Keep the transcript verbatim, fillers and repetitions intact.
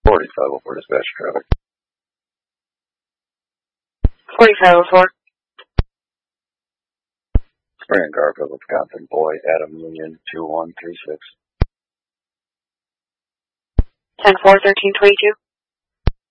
forty-five oh four dispatch traffic. forty-five oh four. Spring and Garfield, Wisconsin. Boy, Adam Union, two one three six. ten four thirteen twenty-two.